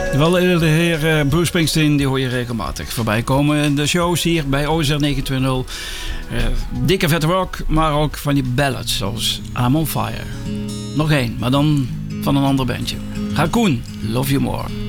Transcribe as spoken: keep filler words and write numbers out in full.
Wel, de heer Bruce Springsteen, die hoor je regelmatig voorbij komen in de shows hier bij O Z R negenhonderdtwintig. Uh, dikke vette rock, maar ook van die ballads zoals I'm on Fire. Nog één, maar dan van een ander bandje. Raccoon, Love You More.